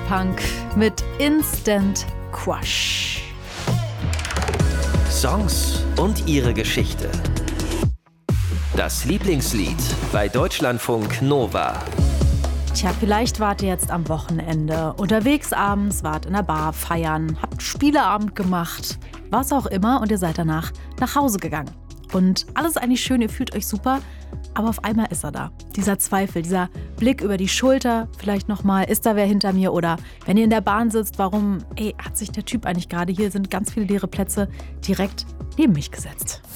Punk mit Instant Crush. Songs und ihre Geschichte. Das Lieblingslied bei Deutschlandfunk Nova. Tja, vielleicht wart ihr jetzt am Wochenende unterwegs abends, wart in der Bar feiern, habt Spieleabend gemacht, was auch immer, und ihr seid danach nach Hause gegangen. Und alles ist eigentlich schön, ihr fühlt euch super, aber auf einmal ist er da. Dieser Zweifel, dieser Blick über die Schulter, vielleicht nochmal, ist da wer hinter mir? Oder wenn ihr in der Bahn sitzt, warum hat sich der Typ eigentlich gerade, hier sind ganz viele leere Plätze, direkt neben mich gesetzt?